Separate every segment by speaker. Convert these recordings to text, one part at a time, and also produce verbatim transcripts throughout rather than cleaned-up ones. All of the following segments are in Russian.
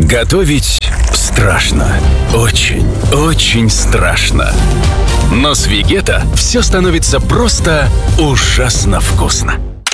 Speaker 1: Готовить страшно. Очень, очень страшно. Но с Вегета все становится просто ужасно вкусно.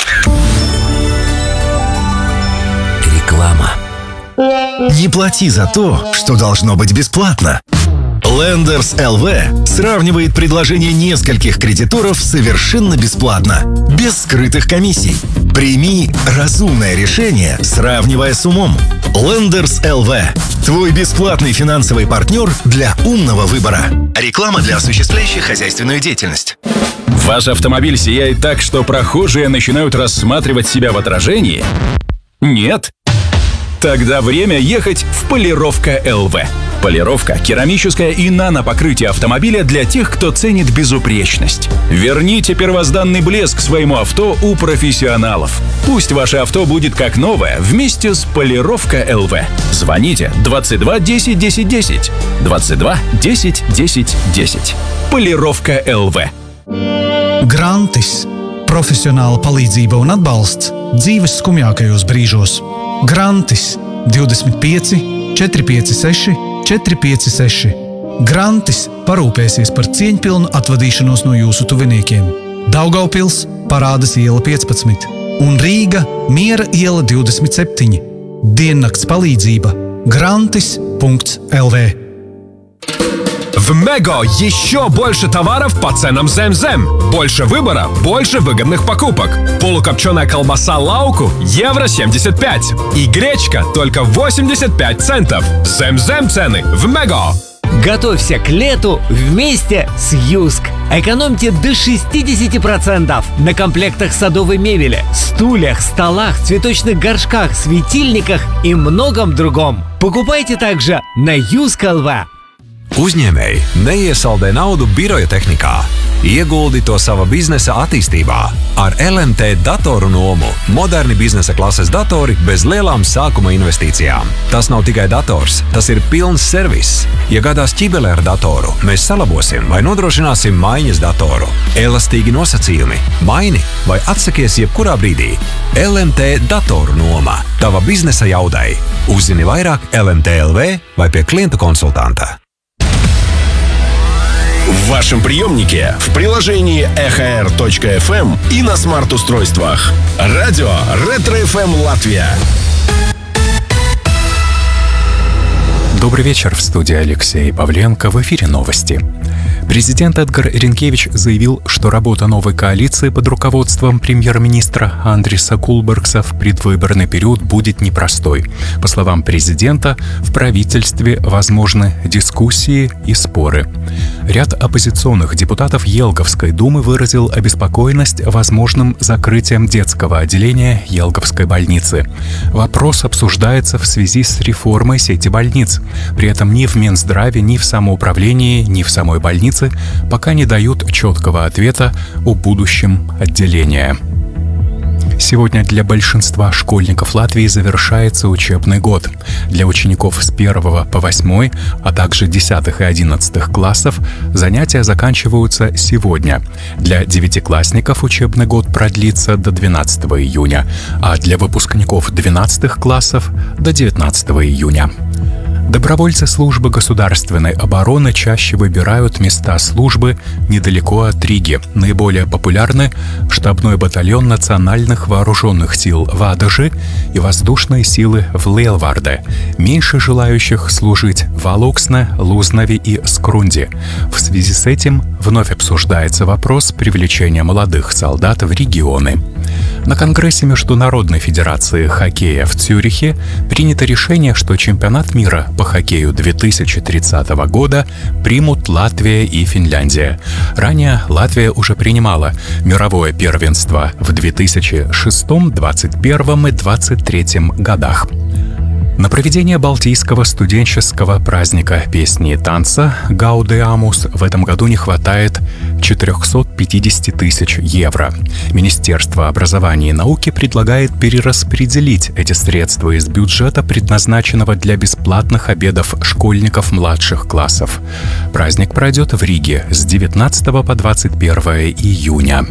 Speaker 2: Реклама. Не плати за то, что должно быть бесплатно. Lenders эл ви сравнивает предложения нескольких кредиторов совершенно бесплатно, без скрытых комиссий. Прими разумное решение, сравнивая с умом. Lenders эл ви – твой бесплатный финансовый партнер для умного выбора. Реклама для осуществляющих хозяйственную деятельность.
Speaker 1: Ваш автомобиль сияет так, что прохожие начинают рассматривать себя в отражении? Нет? Тогда время ехать в Полировка эл ви. Полировка, керамическое и нанопокрытие автомобиля для тех, кто ценит безупречность. Верните первозданный блеск своему авто у профессионалов. Пусть ваше авто будет как новое вместе с Полировка эл ви. Звоните двадцать два десять десять десять. двадцать два десять десять десять. Полировка эл ви.
Speaker 3: Grantis – profesionāla palīdzība un atbalsts dzīves skumjākajos brīžos. Grantis divdesmit pieci četri pieci seši četri pieci seši. Grantis parūpēsies par cieņpilnu atvadīšanos no jūsu tuviniekiem. Daugavpils Parādas iela piecpadsmit un Rīga Miera iela divdesmit septiņi. Diennakts palīdzība grantis punkts эл ви.
Speaker 4: В Мего еще больше товаров по ценам Зем-Зем. Больше выбора, больше выгодных покупок. Полукопченая колбаса Лауку – евро семьдесят пять. И гречка только восемьдесят пять центов. Зем-Зем цены в Мего.
Speaker 5: Готовься к лету вместе с Юск. Экономьте до шестьдесят процентов на комплектах садовой мебели, стульях, столах, цветочных горшках, светильниках и многом другом. Покупайте также на Юск эл ви.
Speaker 6: Uzņēmēji neiesaldē naudu biroja tehnikā. Ieguldi to sava biznesa attīstībā. Ar el em te datoru nomu moderni biznesa klases datori bez lielām sākuma investīcijām. Tas nav tikai dators, tas ir pilns servis. Ja gadās ķibele ar datoru, mēs salabosim vai nodrošināsim maiņas datoru. Elastīgi nosacījumi, maini vai atsakies jebkurā brīdī. el em te datoru noma – tava biznesa jaudai. Uzzini vairāk el em te эл ви vai pie klientu konsultanta.
Speaker 1: В вашем приемнике, в приложении эхо эр точка эф эм и на смарт-устройствах. Радио Ретро эф эм Латвия.
Speaker 7: Добрый вечер, в студии Алексей Павленко, в эфире новости. Президент Эдгар Ринкевич заявил, что работа новой коалиции под руководством премьер-министра Андриса Кулбергса в предвыборный период будет непростой. По словам президента, в правительстве возможны дискуссии и споры. Ряд оппозиционных депутатов Елговской думы выразил обеспокоенность возможным закрытием детского отделения Елговской больницы. Вопрос обсуждается в связи с реформой сети больниц. При этом ни в Минздраве, ни в самоуправлении, ни в самой больнице пока не дают четкого ответа о будущем отделения. Сегодня для большинства школьников Латвии завершается учебный год. Для учеников с первого по восьмой, а также десятых и одиннадцатых классов занятия заканчиваются сегодня. Для девятиклассников учебный год продлится до двенадцатого июня, а для выпускников двенадцатых классов до девятнадцатого июня. Добровольцы службы государственной обороны чаще выбирают места службы недалеко от Риги. Наиболее популярны штабной батальон национальных вооруженных сил в Адаже и воздушные силы в Лелварде. Меньше желающих служить в Алуксне, Лузнаве и Скрунде. В связи с этим вновь обсуждается вопрос привлечения молодых солдат в регионы. На Конгрессе Международной Федерации Хоккея в Цюрихе принято решение, что чемпионат мира по хоккею две тысячи тридцатого года примут Латвия и Финляндия. Ранее Латвия уже принимала мировое первенство в две тысячи шестом, двадцать первом и двадцать третьем годах. На проведение Балтийского студенческого праздника песни и танца «Гаудеамус» в этом году не хватает четыреста пятьдесят тысяч евро. Министерство образования и науки предлагает перераспределить эти средства из бюджета, предназначенного для бесплатных обедов школьников младших классов. Праздник пройдет в Риге с девятнадцатого по двадцать первое июня.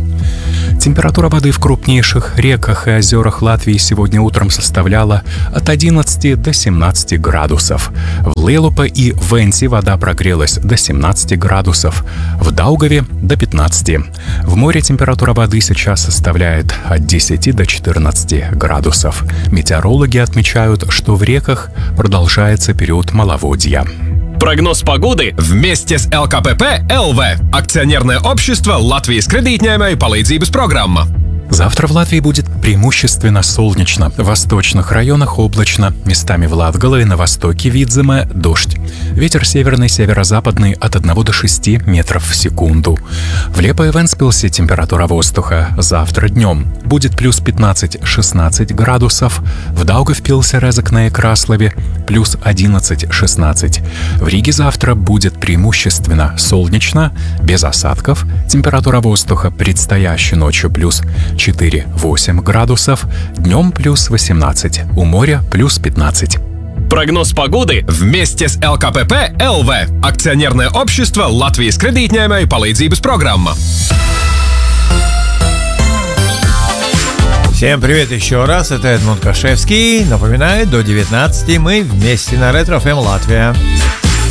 Speaker 7: Температура воды в крупнейших реках и озерах Латвии сегодня утром составляла от одиннадцати Риге до семнадцати градусов. В Лелупе и Венсе вода прогрелась до семнадцати градусов. В Даугаве до пятнадцати. В море температура воды сейчас составляет от десяти до четырнадцати градусов. Метеорологи отмечают, что в реках продолжается период маловодья.
Speaker 4: Прогноз погоды вместе с эл ка пэ пэ эл вэ. Акционерное общество Латвijas kredītņēmēju palīdzības программа.
Speaker 7: Завтра в Латвии будет преимущественно солнечно. В восточных районах облачно. Местами в Латгале и на востоке Видземе дождь. Ветер северный, северо-западный от одного до шести метров в секунду. В Лепо и Вентспилсе температура воздуха завтра днем будет плюс пятнадцать-шестнадцать градусов. В Даугавпилсе, Резекне и Краслове плюс одиннадцать-шестнадцать. В Риге завтра будет преимущественно солнечно, без осадков. Температура воздуха предстоящей ночью плюс четыре-восемь градусов, днем плюс восемнадцать, у моря плюс пятнадцать.
Speaker 4: Прогноз погоды вместе с эл ка пэ пэ эл вэ. Акционерное общество Латвijas kredītņēmēju palīdzības программа.
Speaker 8: Всем привет еще раз, это Эдмунд Кашевский. Напоминаю, до девятнадцати мы вместе на Ретро эф эм Латвия.